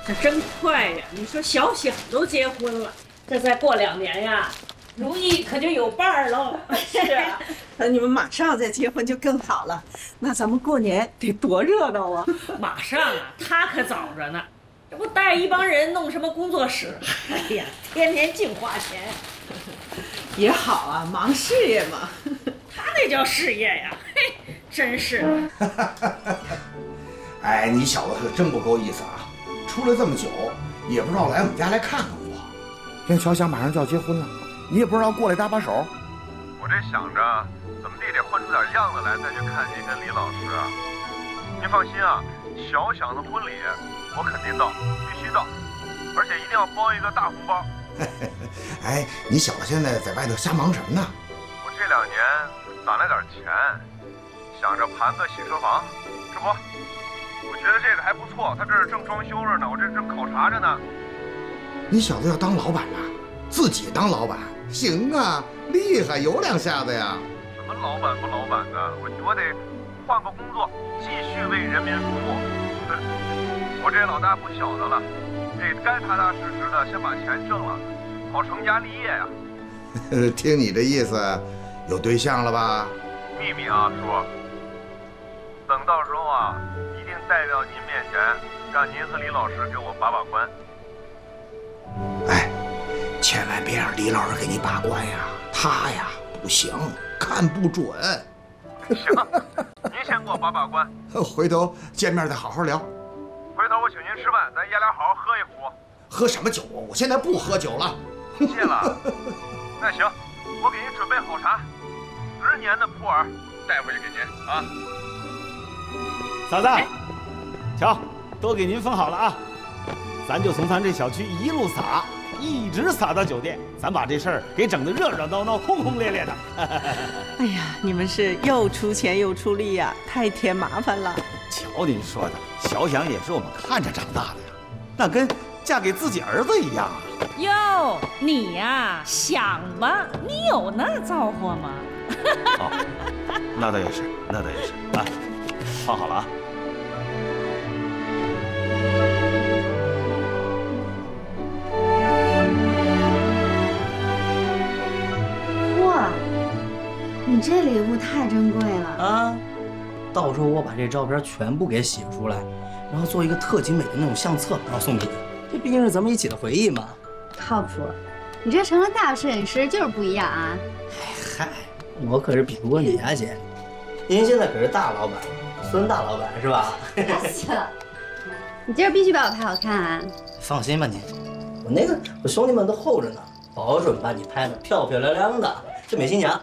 这真快呀！你说小想都结婚了，这再过2年呀，如意可就有伴儿喽。 是啊，那你们马上再结婚就更好了。那咱们过年得多热闹啊！ 马上啊，他可早着呢，这不带一帮人弄什么工作室？哎呀，天天净花钱。 也好啊，忙事业嘛。 他那叫事业呀，嘿，真是的。 哎，你小子可真不够意思啊！出来这么久，也不知道来我们家来看看我。人小想马上就要结婚了，你也不知道过来搭把手。 我这想着怎么地得混出点样子来，再去看你跟李老师啊。您放心啊，小想的婚礼我肯定到，必须到，而且一定要包一个大红包。 哎，你小子现在在外头瞎忙什么呢？ 我这2年攒了点钱，想着盘个洗车房，这不，我觉得这个还不错。他这是正装修着呢，我这正考察着呢。 你小子要当老板了，自己当老板？行啊，厉害，有2下子呀！ 什么老板不老板的，我得换个工作，继续为人民服务。我这老大不小的了，这该踏踏实实的先把钱挣了，好成家立业呀。 听你这意思，有对象了吧？ 秘密啊，叔。等到时候啊，一定代表您面前，让您和李老师给我把把关。 哎，千万别让李老师给你把关呀，他呀不行，看不准。 行，您先给我把把关， 回头见面再好好聊。 回头我请您吃饭，咱爷俩好好喝一壶。 喝什么酒啊？我现在不喝酒了。 谢了。那行，我给您准备好茶，10年的普洱带回去给您啊。 嫂子，瞧，都给您分好了啊，咱就从咱这小区一路撒，一直撒到酒店，咱把这事儿给整得热热闹闹、轰轰烈烈的。 哎呀，你们是又出钱又出力呀，太添麻烦了。 瞧您说的，小想也是我们看着长大的呀，那跟嫁给自己儿子一样啊。 哟，你呀，想吧，你有那造化吗？ 哦，那倒也是，那倒也是啊，放好了啊。 哇，你这礼物太珍贵了啊！到时候我把这照片全部给洗出来，然后做一个特精美的那种相册，然后送给你。这毕竟是咱们一起的回忆嘛。 靠谱，你这成了大摄影师就是不一样啊！ 嗨，我可是比不过你啊，姐。您现在可是大老板，孙大老板是吧？ 行了，你今儿必须把我拍好看啊！ 放心吧您，我兄弟们都候着呢，保准把你拍得漂漂亮亮的，这美新娘。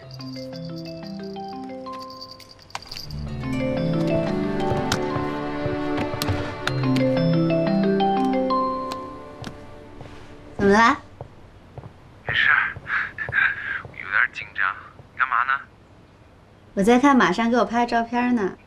怎么了？ 没事，我有点紧张。干嘛呢？ 我在看马上给我拍的照片呢。